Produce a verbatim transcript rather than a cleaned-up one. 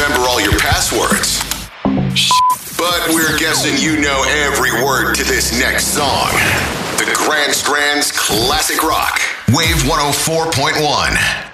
remember all your passwords. But we're guessing you know every word to this next song. The Grand Strand's Classic Rock. Wave one oh four point one.